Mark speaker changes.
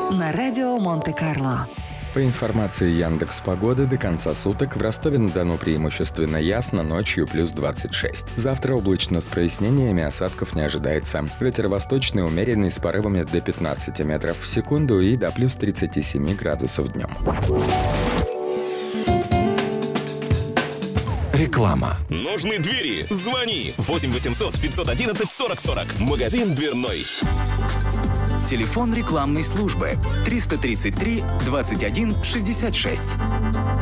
Speaker 1: на радио Монте-Карло.
Speaker 2: По информации Яндекс.Погоды, до конца суток в Ростове-на-Дону преимущественно ясно, ночью плюс 26. Завтра облачно с прояснениями, осадков не ожидается. Ветер восточный умеренный с порывами до 15 метров в секунду и до плюс 37 градусов днем.
Speaker 3: Реклама.
Speaker 4: Нужны двери? Звони 8 800 511 40 40. Магазин дверной.
Speaker 3: Телефон рекламной службы 333 21 66.